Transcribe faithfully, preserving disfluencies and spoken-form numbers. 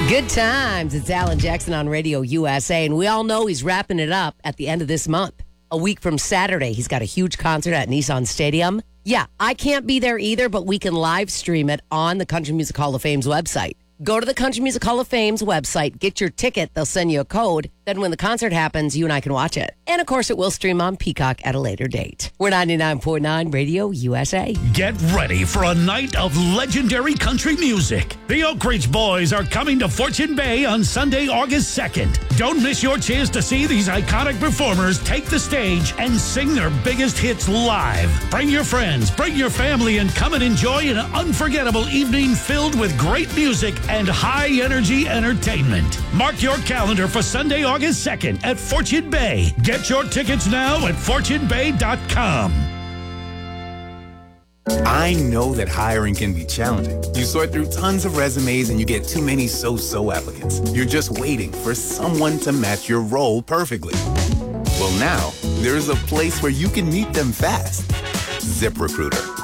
Good times. It's Alan Jackson on Radio U S A, and we all know he's wrapping it up at the end of this month. A week from Saturday, he's got a huge concert at Nissan Stadium. Yeah, I can't be there either, but we can live stream it on the Country Music Hall of Fame's website. Go to the Country Music Hall of Fame's website, get your ticket, they'll send you a code. Then when the concert happens, you and I can watch it. And of course, it will stream on Peacock at a later date. We're ninety-nine point nine Radio U S A. Get ready for a night of legendary country music. The Oak Ridge Boys are coming to Fortune Bay on Sunday, August second. Don't miss your chance to see these iconic performers take the stage and sing their biggest hits live. Bring your friends, bring your family, and come and enjoy an unforgettable evening filled with great music and high-energy entertainment. Mark your calendar for Sunday, August second at Fortune Bay. Get your tickets now at fortune bay dot com. I know that hiring can be challenging. You sort through tons of resumes and you get too many so-so applicants. You're just waiting for someone to match your role perfectly. Well, now, there's a place where you can meet them fast. ZipRecruiter.